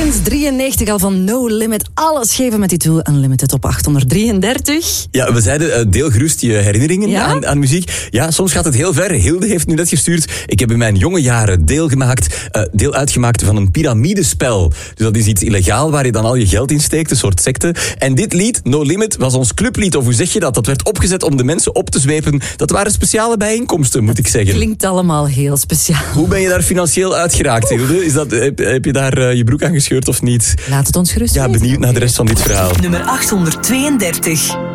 sinds 93 al van No Limit. Alles geven met die tool Unlimited op 833. Ja, we zeiden, deel gerust je herinneringen aan muziek. Ja, soms gaat het heel ver. Hilde heeft nu net gestuurd. Ik heb in mijn jonge jaren deel uitgemaakt van een piramidespel. Dus dat is iets illegaal waar je dan al je geld in steekt, een soort secte. En dit lied, No Limit, was ons clublied. Of hoe zeg je dat? Dat werd opgezet om de mensen op te zwepen. Dat waren speciale bijeenkomsten, moet ik zeggen. Klinkt allemaal heel speciaal. Hoe ben je daar financieel uitgeraakt, Hilde? Heb je daar je broek aan gescheurd of niet? Laat het ons gerust Ja, weten. benieuwd naar de rest van dit verhaal. Nummer 832.